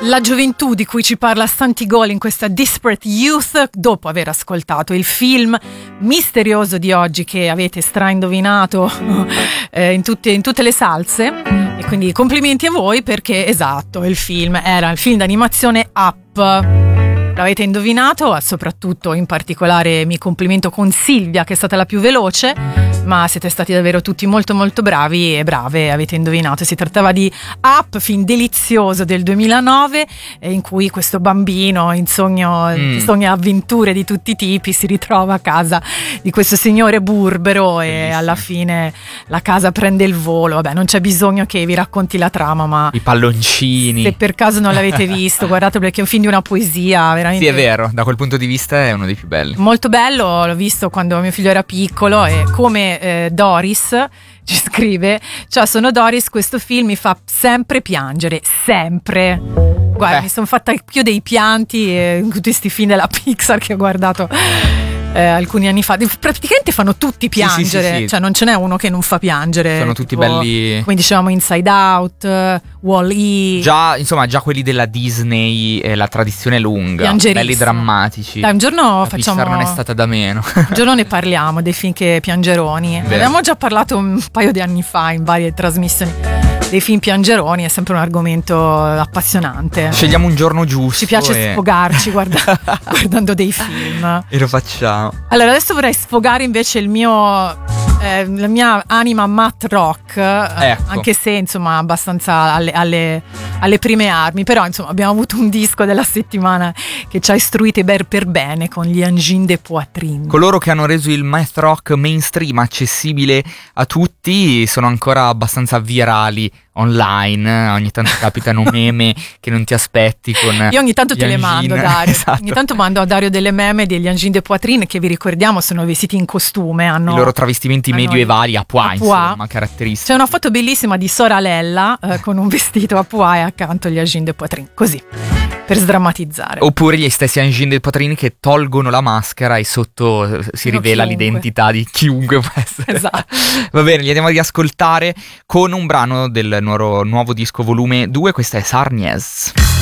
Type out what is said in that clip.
La gioventù di cui ci parla Santi Gol in questa Disparate Youth, dopo aver ascoltato il film misterioso di oggi che avete straindovinato in tutte le salse, e quindi complimenti a voi perché esatto, il film era il film d'animazione Up. L'avete indovinato, soprattutto in particolare mi complimento con Silvia che è stata la più veloce, ma siete stati davvero tutti molto molto bravi e brave, avete indovinato. Si trattava di Up, film delizioso del 2009 in cui questo bambino in sogna avventure di tutti i tipi si ritrova a casa di questo signore burbero e alla fine la casa prende il volo. Vabbè, non c'è bisogno che vi racconti la trama, ma i palloncini, se per caso non l'avete visto, guardate perché è un film di una poesia veramente. Sì, è vero, da quel punto di vista è uno dei più belli. Molto bello, l'ho visto quando mio figlio era piccolo e come Doris ci scrive, ciao sono Doris, questo film mi fa sempre piangere, sempre. Guarda, mi sono fatta più dei pianti in tutti questi film della Pixar che ho guardato alcuni anni fa. Praticamente fanno tutti piangere, sì. Cioè non ce n'è uno che non fa piangere. Sono tutti tipo, belli. come dicevamo, Inside Out, Wall-E. Già quelli della Disney, la tradizione è lunga, belli drammatici. Dai, un giorno la Pixar non è stata da meno. Un giorno ne parliamo dei film che piangeroni. Ne abbiamo già parlato un paio di anni fa in varie trasmissioni. Dei film piangeroni è sempre un argomento appassionante. Scegliamo un giorno giusto. Ci piace sfogarci guardando dei film. E lo facciamo. Allora, adesso vorrei sfogare invece la mia anima math rock, ecco. Anche se insomma abbastanza alle prime armi, però insomma abbiamo avuto un disco della settimana che ci ha istruiti per bene con gli Engine de Poitrine. Coloro che hanno reso il math rock mainstream accessibile a tutti sono ancora abbastanza virali online, ogni tanto capitano meme che non ti aspetti con io ogni tanto te le mando, Dario. Esatto. Ogni tanto mando a Dario delle meme degli Engine de Poitrine che vi ricordiamo sono vestiti in costume, hanno i loro travestimenti medievali a pois, insomma, caratteristici. C'è una foto bellissima di Soralella con un vestito a pois e accanto gli Engine de Poitrine, così per sdrammatizzare. Oppure gli stessi Engine de Poitrine che tolgono la maschera e sotto si rivela l'identità di chiunque può essere. Esatto. Va bene, li andiamo ad ascoltare con un brano del nuovo disco volume 2, questa è Sarniez.